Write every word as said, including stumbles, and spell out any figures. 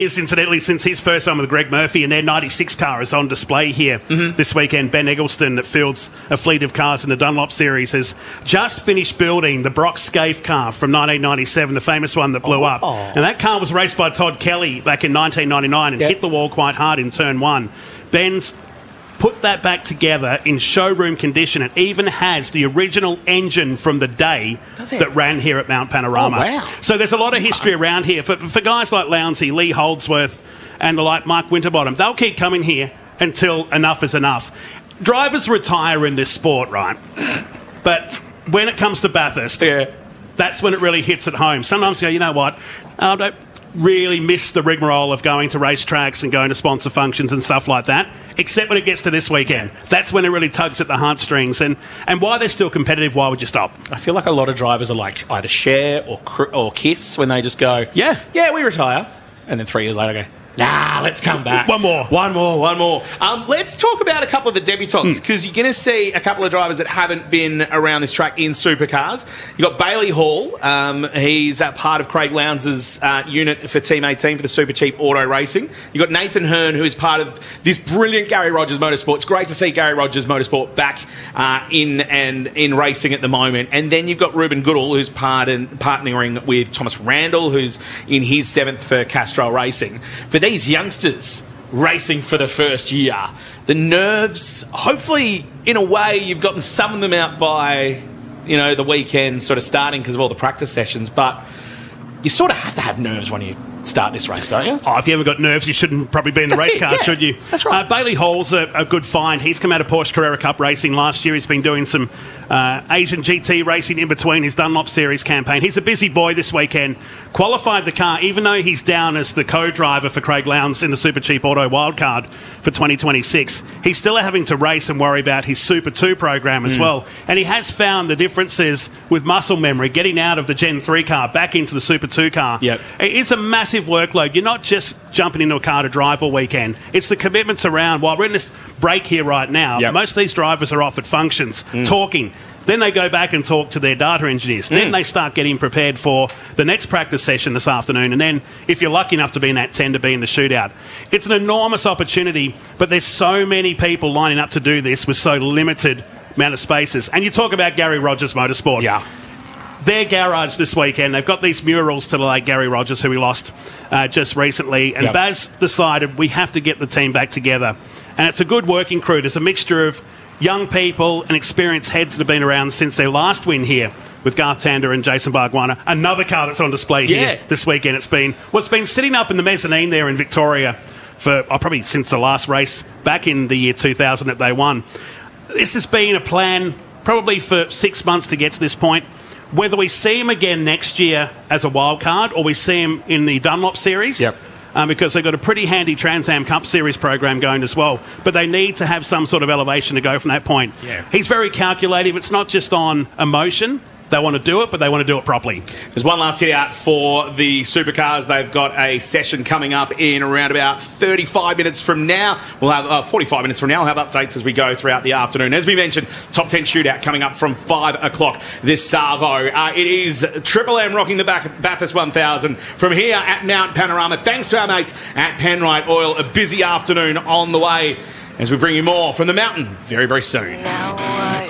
Is incidentally, since his first time with Greg Murphy, and their ninety-six car is on display here mm-hmm. this weekend. Ben Eggleston, that fields a fleet of cars in the Dunlop Series, has just finished building the Brock Scaife car from nineteen ninety-seven, the famous one that blew oh, up. Oh. And that car was raced by Todd Kelly back in nineteen ninety-nine and yep. hit the wall quite hard in turn one. Ben's put that back together in showroom condition. It even has the original engine from the day that ran here at Mount Panorama. Oh, wow. So there's a lot of history around here. For, for guys like Lowndesy, Lee Holdsworth, and the like Mark Winterbottom, they'll keep coming here until enough is enough. Drivers retire in this sport, right? But when it comes to Bathurst, yeah. that's when it really hits at home. Sometimes you go, you know what? I don't really miss the rigmarole of going to racetracks and going to sponsor functions and stuff like that, except when it gets to this weekend. That's when it really tugs at the heartstrings. And, and why they're still competitive, why would you stop? I feel like a lot of drivers are like either Share or or Kiss when they just go, yeah, yeah, we retire. And then three years later go, nah, let's come back. One more. One more, one more. Um, let's talk about a couple of the debutantes, because mm. you're going to see a couple of drivers that haven't been around this track in supercars. You've got Bailey Hall. Um, he's uh, part of Craig Lowndes' uh, unit for Team eighteen for the Super Cheap Auto Racing. You've got Nathan Hearn, who is part of this brilliant Gary Rogers Motorsport. It's great to see Gary Rogers Motorsport back uh, in and in racing at the moment. And then you've got Ruben Goodall, who's part in, partnering with Thomas Randall, who's in his seventh for Castrol Racing. For these youngsters racing for the first year, the nerves, hopefully in a way you've gotten some of them out by, you know, the weekend sort of starting because of all the practice sessions, but you sort of have to have nerves when you start this race, don't you? Oh, if you haven't got nerves, you shouldn't probably be in the That's race it, car, yeah. should you? That's right. Uh, Bailey Hall's a, a good find. He's come out of Porsche Carrera Cup racing last year. He's been doing some uh, Asian G T racing in between his Dunlop Series campaign. He's a busy boy this weekend. Qualified the car, even though he's down as the co-driver for Craig Lowndes in the Super Cheap Auto Wildcard for twenty twenty-six. He's still having to race and worry about his Super two program as mm. well. And he has found the differences with muscle memory, getting out of the Gen three car back into the Super two car. Yep. It's a massive workload. You're not just jumping into a car to drive all weekend. It's the commitments around. While we're in this break here right now, yep. most of these drivers are off at functions, mm. talking. Then they go back and talk to their data engineers. Mm. Then they start getting prepared for the next practice session this afternoon. And then, if you're lucky enough to be in that ten, to be in the shootout. It's an enormous opportunity, but there's so many people lining up to do this with so limited amount of spaces. And you talk about Gary Rogers Motorsport. Yeah. Their garage this weekend, they've got these murals to the late Gary Rogers, who we lost uh, just recently. And yep. Baz decided we have to get the team back together. And it's a good working crew. There's a mixture of young people and experienced heads that have been around since their last win here with Garth Tander and Jason Bargwanna. Another car that's on display here yeah. this weekend. It's been, well, it's been sitting up in the mezzanine there in Victoria for oh, probably since the last race back in the year two thousand that they won. This has been a plan probably for six months to get to this point. Whether we see him again next year as a wild card or we see him in the Dunlop Series, yep. um, because they've got a pretty handy Trans Am Cup Series program going as well. But they need to have some sort of elevation to go from that point. Yeah. He's very calculative. It's not just on emotion. They want to do it, but they want to do it properly. There's one last hit out for the supercars. They've got a session coming up in around about thirty-five minutes from now. We'll have uh, forty-five minutes from now. We'll have updates as we go throughout the afternoon. As we mentioned, top ten shootout coming up from five o'clock this Savo. Uh, it is Triple M rocking the back Bathurst one thousand from here at Mount Panorama. Thanks to our mates at Penrite Oil. A busy afternoon on the way as we bring you more from the mountain very, very soon. Now I